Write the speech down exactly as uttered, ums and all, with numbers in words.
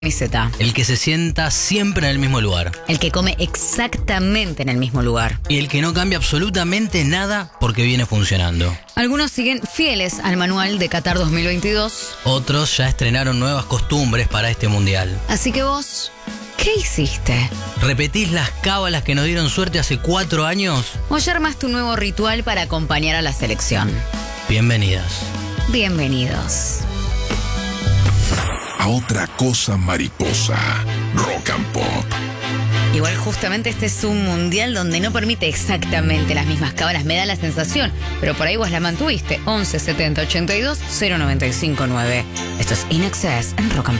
camiseta. El que se sienta siempre en el mismo lugar. El que come exactamente en el mismo lugar. Y el que no cambia absolutamente nada porque viene funcionando. Algunos siguen fieles al manual de Qatar dos mil veintidós. Otros ya estrenaron nuevas costumbres para este mundial. Así que vos, ¿qué hiciste? ¿Repetís las cábalas que nos dieron suerte hace cuatro años? ¿O ya armaste un nuevo ritual para acompañar a la selección? Bienvenidas. Bienvenidos. A otra cosa mariposa. Rock and Pop. Igual justamente este es un mundial donde no permite exactamente las mismas cábalas, me da la sensación, pero por ahí vos la mantuviste. once setenta ochenta y dos cero noventa y cinco nueve. Esto es In Excess en Rock and Pop.